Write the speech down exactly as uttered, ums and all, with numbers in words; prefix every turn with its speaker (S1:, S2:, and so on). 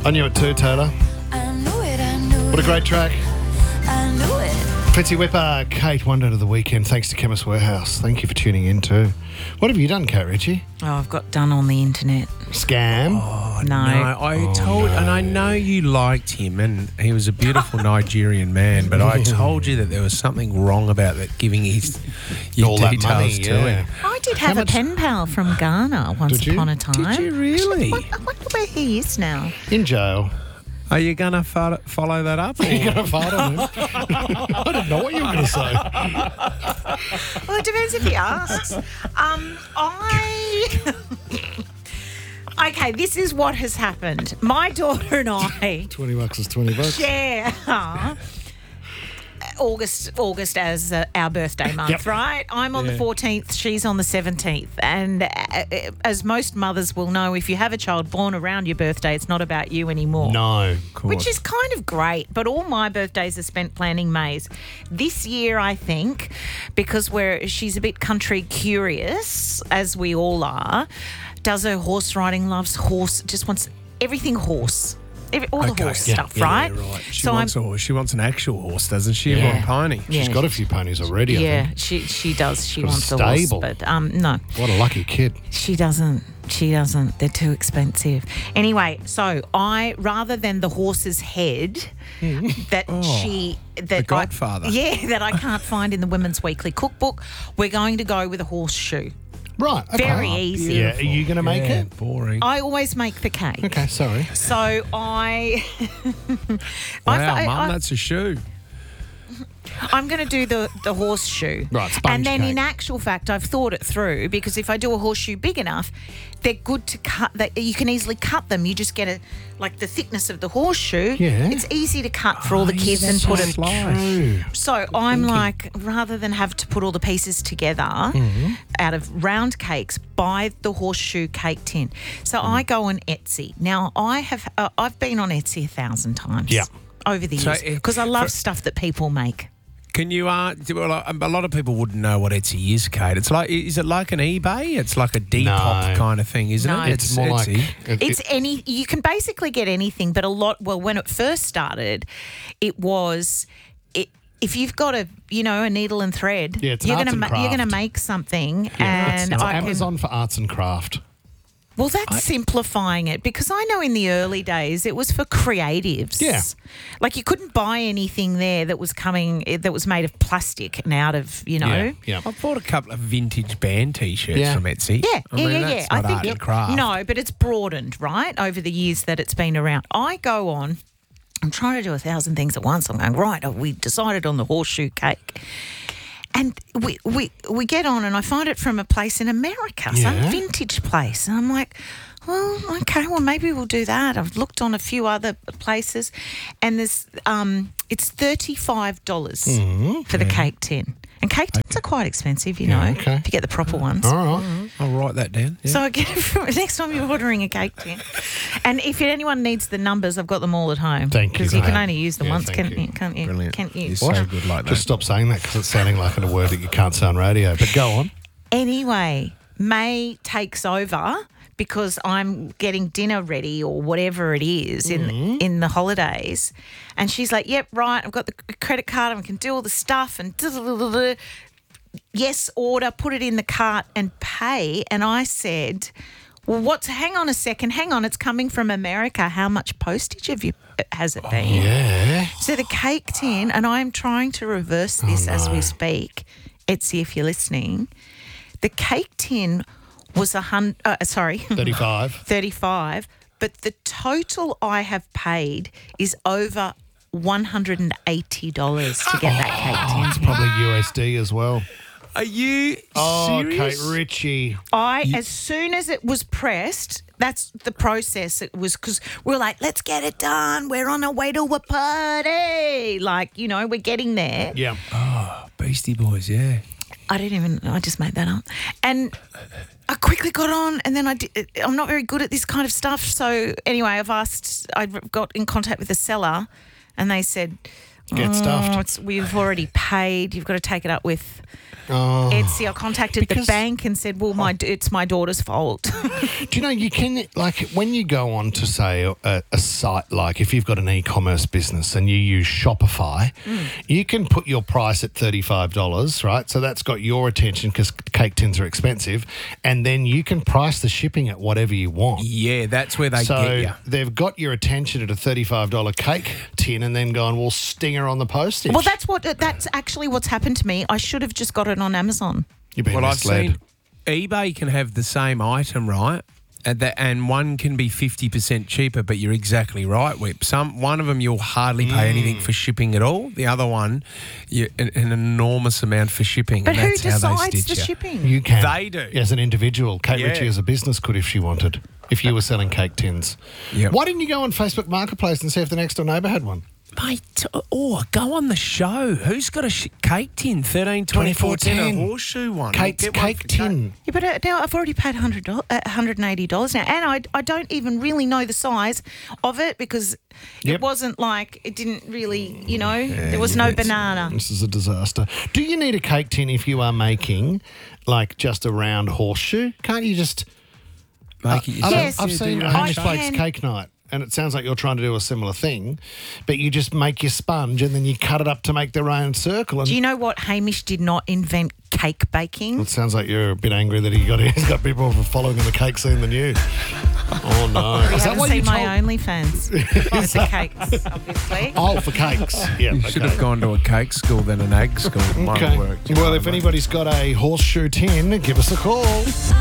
S1: I knew it too, Taylor.
S2: I knew it, I knew
S1: What a great track.
S2: I knew it.
S1: Fitzy Whipper, Kate, one day to the weekend. Thanks to Chemist Warehouse. Thank you for tuning in too. What have you done, Kate Ritchie?
S3: Oh, I've got done on the internet.
S1: Scam?
S4: Oh,
S3: No.
S4: I
S1: Oh,
S4: told,
S1: no.
S4: and I know you liked him, and he was a beautiful Nigerian man. But I told you that there was something wrong about that, giving his your
S1: All that
S4: details
S1: money,
S4: to
S1: yeah.
S4: him.
S3: I did
S1: How
S3: have
S1: much-
S3: a pen pal from Ghana once
S1: Did you?
S3: upon a time.
S4: Did you really?
S3: I wonder where he is now.
S1: In jail.
S4: Are you gonna fo- follow that up?
S1: Are you
S4: or-
S1: going to fart on him? I didn't know what you were going to say.
S3: Well, it depends if he asks. Um, I. Okay, this is what has happened. My daughter and I
S1: twenty bucks is twenty bucks.
S3: share August August as uh, our birthday month,
S1: Yep.
S3: right? I'm on the
S4: Yeah.
S3: fourteenth, she's on the seventeenth. And uh, uh, as most mothers will know, if you have a child born around your birthday, it's not about you anymore.
S1: No.
S4: Of course.
S3: Which is kind of great, but all my birthdays are spent planning May's. This year, I think, because we're she's a bit country curious, as we all are, does her horse riding, loves horse, just wants everything horse. Every, all the
S4: Okay.
S3: horse
S4: Yeah,
S3: stuff,
S4: yeah,
S3: right?
S4: right. She
S3: So
S4: wants
S3: I'm,
S4: a horse. She wants an actual horse, doesn't she?
S1: Yeah.
S4: Or a pony.
S3: Yeah.
S1: She's got a few ponies already, I
S3: yeah,
S1: think.
S3: she she does. She
S1: Got a
S3: wants a horse,
S1: stable.
S3: but um, no,
S1: What a lucky kid.
S3: she doesn't. She doesn't. They're too expensive. Anyway, so I rather than the horse's head that she that
S4: The
S3: I-
S4: Godfather.
S3: yeah, that I can't find in the Women's Weekly Cookbook, we're going to go with a horseshoe.
S1: Right. Okay.
S3: Very easy.
S1: Yeah. Are you going to make
S4: Yeah,
S1: it?
S4: boring.
S3: I always make the cake.
S1: Okay, sorry.
S3: So I,
S4: wow,
S3: I,
S4: Mum,
S3: I,
S4: that's a shoe.
S3: I'm going to do the, the horseshoe.
S1: Right, sponge
S3: And then
S1: cake.
S3: in actual fact, I've thought it through, because if I do a horseshoe big enough, they're good to cut. That you can easily cut them. You just get a like the thickness of the horseshoe.
S1: Yeah.
S3: It's easy to cut for all the
S4: Oh,
S3: kids
S4: yeah,
S3: and
S4: that's
S3: put
S4: right.
S3: it.
S4: Slice.
S1: True.
S3: So I'm like, rather than have to put all the pieces together
S1: Mm-hmm.
S3: out of round cakes, buy the horseshoe cake tin. So
S1: Mm.
S3: I go on Etsy. Now I have uh, I've been on Etsy a thousand times.
S1: Yeah.
S3: Over the
S4: So
S3: years,
S4: it-
S3: because I love
S4: for-
S3: stuff that people make.
S4: Can you? Uh, do- well, a lot of people wouldn't know what Etsy is, Kate. It's like, is it like an eBay? It's like a Depop
S1: No.
S4: kind of thing, isn't
S3: No.
S4: it?
S1: It's more like...
S4: Etsy.
S1: it-
S3: It's
S1: it-
S3: any, you can basically get anything, but a lot, well, when it first started, it was, it, if you've got a, you know, a needle and thread,
S1: Yeah, it's an
S3: you're
S1: arts
S3: gonna
S1: and
S3: ma- you're gonna
S1: craft.
S3: make something,
S1: yeah,
S3: and
S1: it's
S3: I can-
S1: Amazon for arts and craft.
S3: well, that's simplifying it, because I know in the early days it was for creatives.
S1: Yeah.
S3: Like you couldn't buy anything there that was coming, that was made of plastic and out of, you know.
S1: Yeah. Yeah.
S4: I've bought a couple of vintage band T-shirts
S1: Yeah.
S4: from Etsy.
S3: Yeah,
S4: I
S3: yeah,
S4: mean,
S3: yeah,
S4: that's
S3: yeah. I
S4: not
S3: think
S4: art and craft.
S3: no, but it's broadened, right, over the years that it's been around. I go on. I'm trying to do a thousand things at once. I'm going, right, we decided on the horseshoe cake. And we, we we get on, and I find it from a place in America, some
S1: Yeah.
S3: vintage place. And I'm like, well, okay, well, maybe we'll do that. I've looked on a few other places, and there's um, it's thirty-five dollars for the cake tin. And cake tins are quite expensive, you
S1: Yeah,
S3: know,
S1: okay.
S3: if you get the proper ones.
S1: All right.
S4: I'll write that down. Yeah.
S3: So I get it from next time you're ordering a cake tin. And if anyone needs the numbers, I've got them all at home.
S1: Thank you
S3: Because
S1: for
S3: you can
S1: that.
S3: only use them
S1: Yeah,
S3: once,
S1: thank
S3: can't
S1: you.
S3: you? Can't you?
S4: Brilliant.
S3: Can't you?
S4: You're so good like that.
S1: Just stop saying that because it's sounding like a word that you can't say on radio. But go on.
S3: Anyway, May takes over because I'm getting dinner ready or whatever it is in
S1: Mm-hmm.
S3: in the holidays. And she's like, yep, right, I've got the credit card and I can do all the stuff and da-da-da-da-da. Yes, order, put it in the cart and pay. And I said, well, what's, hang on a second, hang on, it's coming from America. How much postage have you, has it been?
S1: Yeah.
S3: So the cake tin, and I'm trying to reverse this as we speak. Etsy, if you're listening, the cake tin was a hundred. Uh, sorry,
S1: thirty-five.
S3: thirty-five. But the total I have paid is over one hundred and eighty dollars to get that cake tin.
S1: It's probably U S D as well.
S4: Are you
S1: Oh,
S4: serious?
S1: Kate Ritchie.
S3: I, as soon as it was pressed, that's the process. It was because we're like, let's get it done. We're on our way to a party. Like, you know, we're getting there.
S1: Yeah.
S4: Beastie Boys, yeah.
S3: I didn't even, I just made that up. And I quickly got on, and then I did, I'm not very good at this kind of stuff. So anyway, I've asked, I got in contact with the seller, and they said,
S1: get
S3: Oh,
S1: stuffed.
S3: it's, we've already paid. You've got to take it up with
S1: Oh.
S3: Etsy. I contacted
S1: Because-
S3: the bank and said, well, my it's my daughter's fault.
S1: Do you know, you can, like, when you go on to, say, a, a site, like if you've got an e-commerce business and you use Shopify,
S3: Mm.
S1: you can put your price at thirty-five dollars, right? So that's got your attention because cake tins are expensive. And then you can price the shipping at whatever you want.
S4: Yeah, that's where they
S1: So
S4: get you.
S1: they've got your attention at a thirty-five dollars cake tin and then gone, well, stinger on the postage.
S3: Well, that's what that's actually what's happened to me. I should have just got it on Amazon.
S1: You've been
S4: Well, I've
S1: misled.
S4: seen eBay can have the same item, right? And, that, and one can be fifty percent cheaper, but you're exactly right, Whip. Some One of them you'll hardly pay anything for shipping at all. The other one, you, an, an enormous amount for shipping.
S3: But
S4: and
S3: who
S4: that's how they
S3: decides
S4: stitch
S3: the
S4: you.
S3: shipping?
S1: You can.
S4: They do.
S1: As an individual. Kate
S4: Yeah.
S1: Ritchie as a business could if she wanted, if you were selling cake tins.
S4: Yep.
S1: Why didn't you go on Facebook Marketplace and see if the next door neighbour had one?
S4: Mate, oh, go on the show. Who's got a sh- cake tin? thirteen, twenty-four, ten, a horseshoe one.
S1: Kate's
S4: Get one
S1: cake
S4: for
S1: tin.
S3: Yeah, but uh, now I've already paid one hundred dollars, uh, one hundred eighty dollars now, and I, I don't even really know the size of it because
S1: Yep.
S3: it wasn't like, it didn't really, you know, there was no banana.
S1: This is a disaster. Do you need a cake tin if you are making, like, just a round horseshoe? Can't you just...
S4: Make it
S1: I've,
S4: yourself.
S3: Yes.
S1: I've
S4: Yeah,
S1: seen
S4: do
S1: Hamish
S3: I
S1: Blake's
S3: can.
S1: cake night, and it sounds like you're trying to do a similar thing, but you just make your sponge and then you cut it up to make the round circle. And
S3: Do you know what? Hamish did not invent cake baking.
S1: it sounds like you're a bit angry that he got he's got people following in the cake scene than you. Oh no!
S3: You
S1: Is that
S3: haven't
S1: what you
S3: seen my
S1: told?
S3: OnlyFans. With the cakes, obviously.
S1: Oh, for cakes. Yeah.
S4: You
S1: okay.
S4: should have gone to a cake school than an egg school. Might
S1: Okay.
S4: have worked.
S1: Well, if anybody's got a horseshoe tin, give us a call.